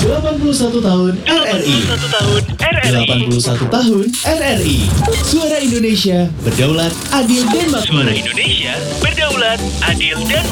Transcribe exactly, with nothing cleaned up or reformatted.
delapan puluh satu tahun R R I. satu tahun R R I. delapan puluh satu tahun R R I. Suara Indonesia, berdaulat, adil, dan makmur. Suara Indonesia, berdaulat, adil, dan